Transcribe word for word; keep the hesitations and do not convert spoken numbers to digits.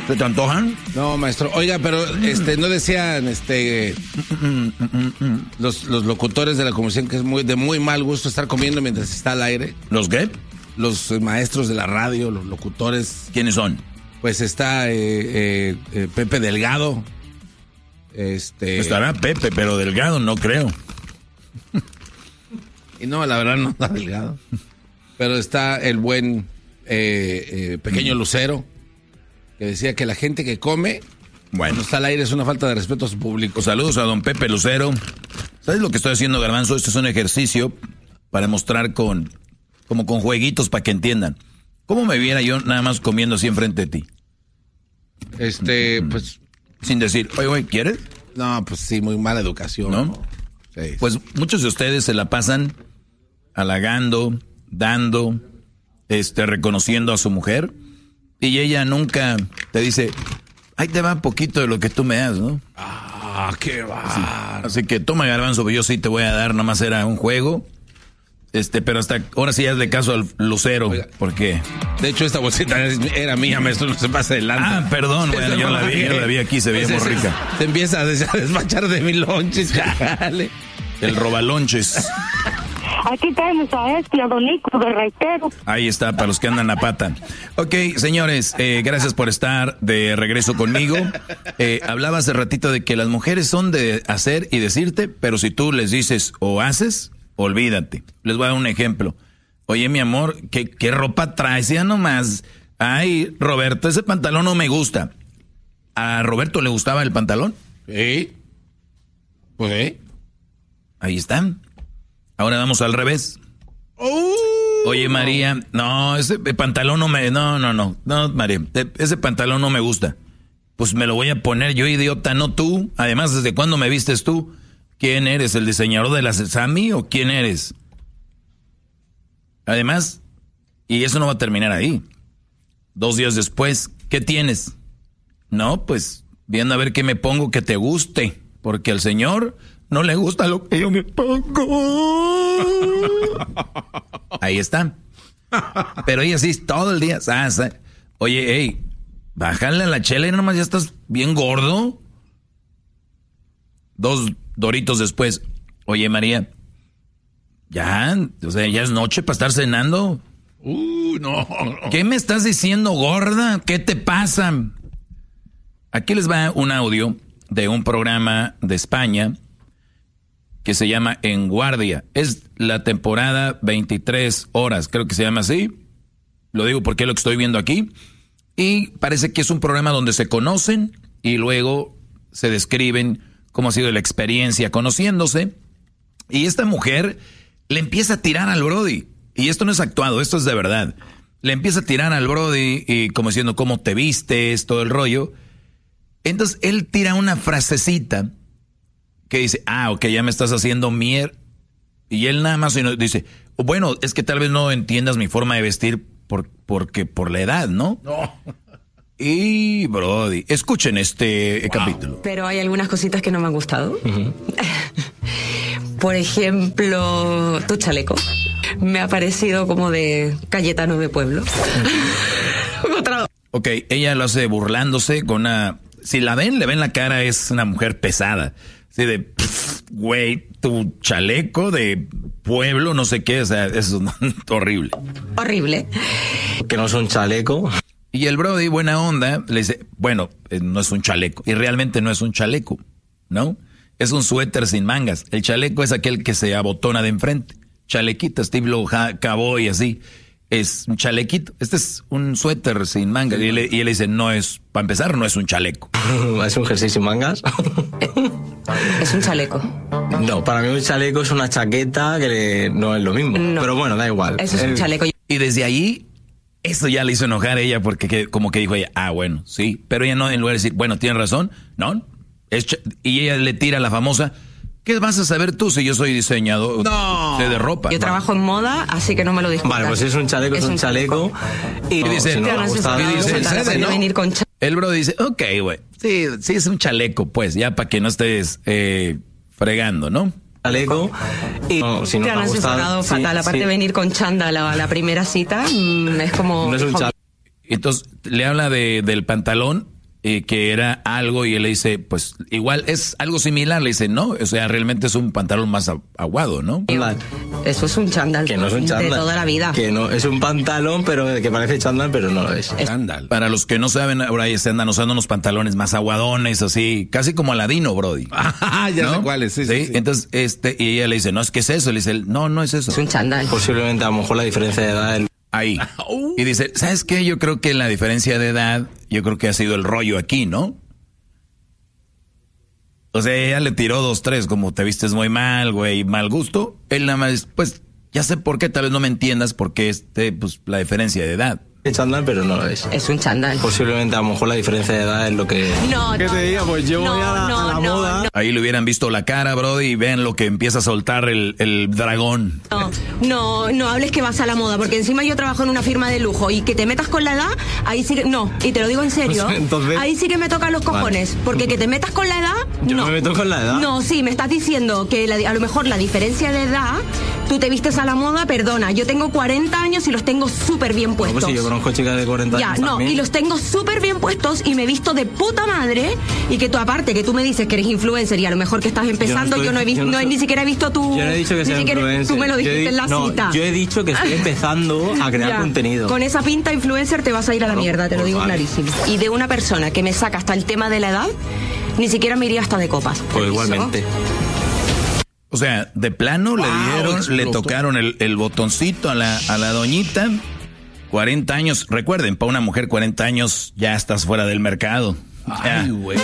¿Se te antojan? No, maestro. Oiga, pero este no decían este los, los locutores de la comunicación que es muy de muy mal gusto estar comiendo mientras está al aire. ¿Los qué? Los maestros de la radio, los locutores. ¿Quiénes son? Pues está eh, eh, eh, Pepe Delgado. Este. Estará Pepe, pero Delgado no creo. Y no, la verdad no está Delgado. Pero está el buen eh, eh, pequeño Lucero, que decía que la gente que come, bueno, está al aire, es una falta de respeto a su público. Saludos a don Pepe Lucero. ¿Sabes lo que estoy haciendo, Garbanzo? Este es un ejercicio para mostrar con, como con jueguitos para que entiendan. ¿Cómo me viera yo nada más comiendo así enfrente de ti? Este, pues... Sin decir, oye, oye, ¿quieres? No, pues sí, muy mala educación. ¿No? ¿No? Sí. Pues muchos de ustedes se la pasan halagando, dando, este, reconociendo a su mujer, y ella nunca te dice, ahí te va poquito de lo que tú me das, ¿no? Ah, qué va. Sí. Así que toma, Garbanzo, yo sí te voy a dar, nomás era un juego. Este, pero hasta ahora sí hazle caso al Lucero. Oiga, ¿por qué? De hecho, esta bolsita era mía, maestro, no se pase adelante. Ah, perdón, bueno, yo la vi, yo la vi aquí, se veía muy rica. Te empieza a despachar de mis lonches, jale. El robalonches. Aquí tenemos a este, a Don Nico de Reitero. Ahí está, para los que andan a pata. Ok, señores, eh, gracias por estar de regreso conmigo. Eh, hablaba hace ratito de que las mujeres son de hacer y decirte, pero si tú les dices o haces, olvídate. Les voy a dar un ejemplo. Oye, mi amor, ¿qué, qué ropa traes? Ya nomás. Ay, Roberto, ese pantalón no me gusta. ¿A Roberto le gustaba el pantalón? Sí. Pues sí. Ahí están. Ahora vamos al revés. Uh, Oye, María, no, ese pantalón no me... No, no, no, no, María, ese pantalón no me gusta. Pues me lo voy a poner yo, idiota, no tú. Además, ¿desde cuándo me vistes tú? ¿Quién eres? ¿El diseñador de la Sesami o quién eres? Además, y eso no va a terminar ahí. Dos días después, ¿qué tienes? No, pues, viendo a ver qué me pongo que te guste. Porque al señor no le gusta lo que yo me pongo. Ahí está. Pero ella sí, todo el día. Ah, oye, hey, bájale a la chela y nomás ya estás bien gordo. Dos doritos después. Oye, María, ya, o sea, ya es noche para estar cenando. Uh, no. ¿Qué me estás diciendo, gorda? ¿Qué te pasa? Aquí les va un audio de un programa de España que se llama En Guardia. Es la temporada veintitrés horas, creo que se llama así. Lo digo porque es lo que estoy viendo aquí. Y parece que es un programa donde se conocen y luego se describen cómo ha sido la experiencia conociéndose. Y esta mujer le empieza a tirar al Brody. Y esto no es actuado, esto es de verdad. Le empieza a tirar al Brody y como diciendo cómo te vistes, todo el rollo. Entonces él tira una frasecita que dice, ah, ok, ya me estás haciendo mier. Y él nada más dice, bueno, es que tal vez no entiendas mi forma de vestir por, porque por la edad, ¿no? No. Y, Brody, escuchen este wow. capítulo. Pero hay algunas cositas que no me han gustado. Uh-huh. Por ejemplo, tu chaleco. Me ha parecido como de Cayetano de Pueblo. Uh-huh. Otra... Ok, ella lo hace burlándose con una... Si la ven, le ven la cara, es una mujer pesada. Así de, güey, tu chaleco de pueblo, no sé qué, o sea, eso es horrible. Horrible. Que no es un chaleco. Y el Brody, buena onda, le dice, bueno, no es un chaleco. Y realmente no es un chaleco, ¿no? Es un suéter sin mangas. El chaleco es aquel que se abotona de enfrente. Chalequito, estilo cowboy, así. Es un chalequito. Este es un suéter sin mangas. Y, le, y él dice, no es, para empezar, no es un chaleco. ¿Es un jersey sin mangas? Es un chaleco. No, para mí un chaleco es una chaqueta que le, no es lo mismo. No. Pero bueno, da igual. Eso es un chaleco. Y desde ahí, eso ya le hizo enojar a ella porque que, como que dijo ella, ah, bueno, sí. Pero ella no, en lugar de decir, bueno, tienes razón, no. Es ch- y ella le tira la famosa... ¿Qué vas a saber tú si yo soy diseñador no. de ropa? Yo trabajo en moda, así que no me lo discutas. Vale, pues si es un chaleco, es, es un chaleco. chaleco. Y no, dice, si no, no, no gusta, y dice, no, ¿sabe, no? venir con ch- el bro dice, ok, güey, sí, sí es un chaleco, pues, ya para que no estés eh, fregando, ¿no? Chaleco. Y no, si no te han asesorado sí, fatal. Aparte sí. de venir con chándal a la primera cita, mmm, es como... No es un chaleco. Entonces le habla de, del pantalón eh, que era algo y él le dice, pues igual es algo similar, le dice, no, o sea, realmente es un pantalón más aguado, ¿no? Eso es un chándal. Que no es un chándal. De toda la vida. Que no, es un pantalón, pero que parece chándal, pero no lo es. es chándal. Para los que no saben, ahora ya se andan usando unos pantalones más aguadones, así, casi como Aladino, Brody. Ah, ya ¿no? sé cuáles, sí, sí, ¿Sí? sí. Entonces, este, y ella le dice, no, es que es eso. Le dice, no, no es eso. Es un chándal. Posiblemente a lo mejor la diferencia de edad es... Ahí. Y dice, ¿sabes qué? Yo creo que la diferencia de edad, yo creo que ha sido el rollo aquí, ¿no? O sea, ella le tiró dos, tres, como te vistes muy mal, güey, mal gusto. Él nada más, pues, ya sé por qué, tal vez no me entiendas por qué este, pues, la diferencia de edad. Es chándal, pero no lo es. Es un chándal. Posiblemente a lo mejor la diferencia de edad es lo que... No, ¿Qué no, te diga? no, Pues yo no, voy a la, no, a la no, moda. no. Ahí le hubieran visto la cara, Brody, y vean lo que empieza a soltar el, el dragón. No, no, no hables que vas a la moda, porque encima yo trabajo en una firma de lujo y que te metas con la edad, ahí sí que... No, y te lo digo en serio, Entonces, ahí sí que me tocan los cojones, vale. Porque que te metas con la edad... Yo no. no me meto con la edad. No, sí, me estás diciendo que la, a lo mejor la diferencia de edad, tú te vistes a la moda, perdona, yo tengo cuarenta años y los tengo súper bien puestos. No, pues sí, yo conozco chicas de cuarenta ya, años no, también. Y los tengo súper bien puestos y me visto de puta madre y que tú aparte, que tú me dices que eres influencer y a lo mejor que estás empezando, yo no, estoy, yo no he visto, yo no, no he, ni siquiera he visto tu... Yo no he dicho que sea influencer. Tú me lo dijiste he, en la no, cita. Yo he dicho que estoy empezando a crear ya, contenido. Con esa pinta influencer te vas a ir a la no, mierda, te lo digo vale. clarísimo. Y de una persona que me saca hasta el tema de la edad, ni siquiera me iría hasta de copas. Pues igualmente. O sea, de plano wow, le dieron, explotó. Le tocaron el, el botoncito a la, a la doñita. cuarenta años, recuerden, para una mujer cuarenta años ya estás fuera del mercado. Ay, güey.